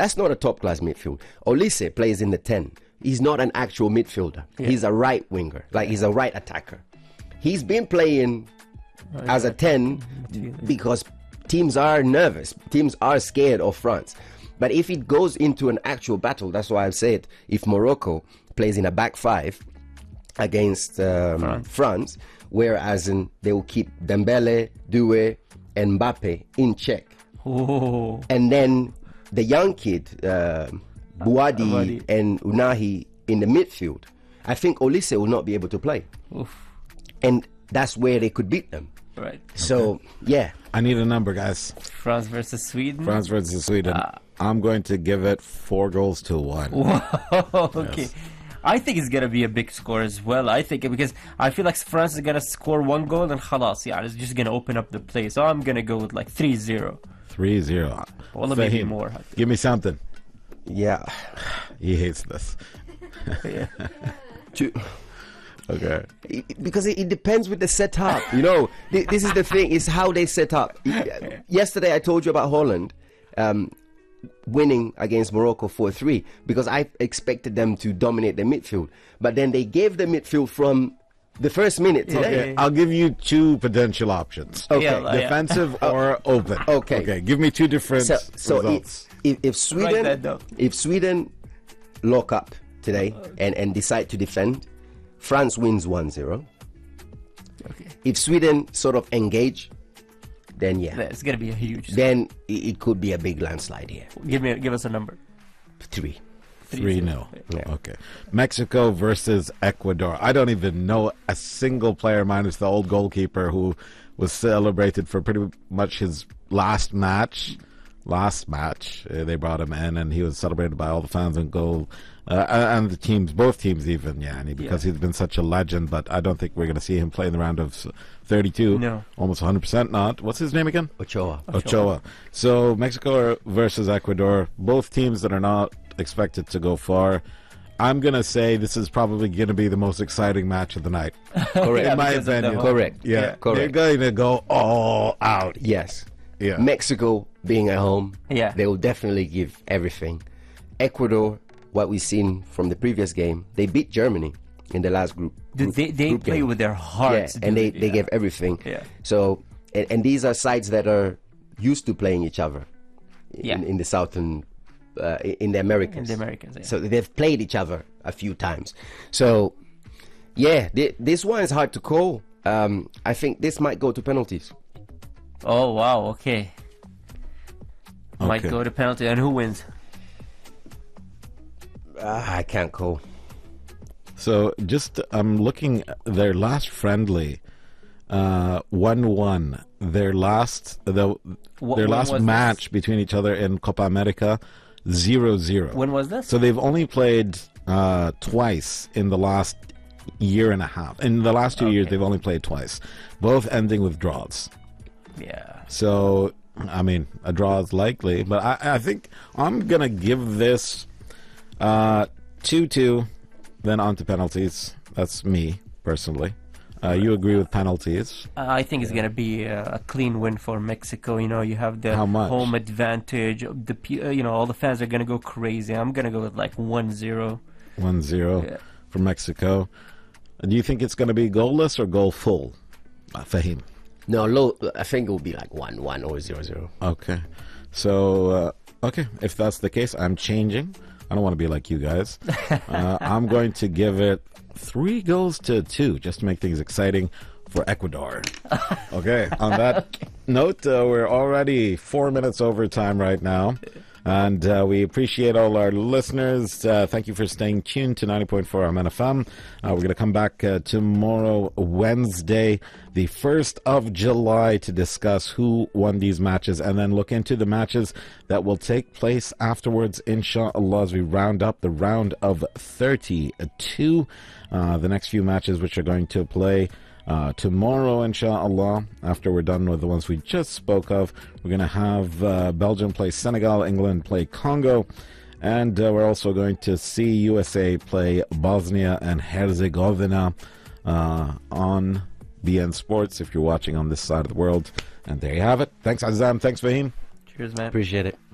That's not a top-class midfield. Olise plays in the 10. He's not an actual midfielder. Yeah. He's a right winger, like he's a right attacker. He's been playing as a 10 because teams are nervous. Teams are scared of France. But if it goes into an actual battle, that's why I've said if Morocco plays in a back 5 against France, whereas they will keep Dembele, Doué, and Mbappe in check. Oh. And then the young kid, Bouadi and Unahi in the midfield, I think Olise will not be able to play. Oof. And that's where they could beat them. Right. So, yeah. I need a number, guys. France versus Sweden? France versus Sweden. I'm going to give it 4-1. Whoa, okay. Yes. I think it's going to be a big score as well. I think because I feel like France is going to score 1 goal and khalas. Yeah, it's just going to open up the play. So I'm going to go with like 3-0. 3-0. Well, maybe more. Give me something. Yeah. He hates this. Yeah. Okay. Because it depends with the setup. You know, this is the thing. It's how they set up. Yesterday I told you about Holland winning against Morocco 4-3 because I expected them to dominate the midfield. But then they gave the midfield from the first minute today. Okay, I'll give you 2 potential options. Okay. Yeah, defensive or open. Okay. Give me 2 different results. If Sweden lock up today and decide to defend, France wins 1-0. Okay. If Sweden sort of engage, then yeah, it's gonna be a huge. Then it could be a big landslide here. Give us a number. 3. 3-0. Yeah. Okay. Mexico versus Ecuador. I don't even know a single player minus the old goalkeeper who was celebrated for pretty much his last match. They brought him in and he was celebrated by all the fans and goal and the teams, both teams even, because he's been such a legend. But I don't think we're going to see him play in the round of 32. No. Almost 100% not. What's his name again? Ochoa. So Mexico versus Ecuador, both teams that are not expected to go far. I'm going to say this is probably going to be the most exciting match of the night. Correct. In my opinion. Correct. Yeah. Correct. They're going to go all out. Yes. Yeah. Mexico being at home, they will definitely give everything. Ecuador, what we've seen from the previous game, they beat Germany in the last group. They play game. With their hearts. Yeah, and they gave everything. Yeah. So, and these are sides that are used to playing each other in the southern, in the Americas. Yeah. So they've played each other a few times. So, yeah, this one is hard to call. I think this might go to penalties. Oh, wow, okay. Might go to penalty. And who wins? I can't call. So I'm looking at their last friendly, 1-1. Their last match between each other in Copa America, 0-0. When was this? So they've only played twice in the last year and a half. In the last 2 years, they've only played twice, both ending with draws. Yeah. So, I mean, a draw is likely, but I think I'm going to give this 2-2, then on to penalties. That's me, personally. You agree with penalties? I think it's going to be a clean win for Mexico. You know, you have the home advantage. All the fans are going to go crazy. I'm going to go with like 1-0. 1-0 for Mexico. Do you think it's going to be goalless or goal full, Fahim? No, I think it will be like 1-1 or 0-0. Okay. So, if that's the case, I'm changing. I don't want to be like you guys. I'm going to give it 3-2 just to make things exciting for Ecuador. Okay. On that note, we're already 4 minutes over time right now. And we appreciate all our listeners. Thank you for staying tuned to 90.4 Amen FM. We're going to come back tomorrow, Wednesday, the 1st of July, to discuss who won these matches and then look into the matches that will take place afterwards, inshallah, as we round up the round of 32. The next few matches which are going to play tomorrow, inshallah, after we're done with the ones we just spoke of. We're going to have Belgium play Senegal, England play Congo, and we're also going to see USA play Bosnia and Herzegovina on BN Sports if you're watching on this side of the world. And there you have it. Thanks, Azam. Thanks, Fahim. Cheers, man. Appreciate it.